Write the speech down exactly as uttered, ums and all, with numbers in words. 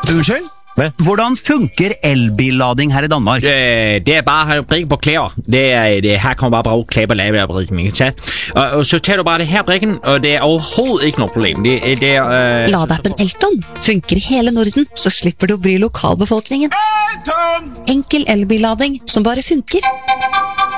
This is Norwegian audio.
Unnskyld? Hvad? Hvordan funker elbillading her i Danmark? Øh, det er bare at brikke på klæder. Det er, det, her kommer bare bruge klæder på lavebrikken, ikke sant? Og, og så tager du bare det her brikken, og det er overhovedet ikke noe problem. Det, det er... Øh, Ladeappen Elton funker i hele Norden, så slipper du å bry lokalbefolkningen. Enkel elbillading som bare funker.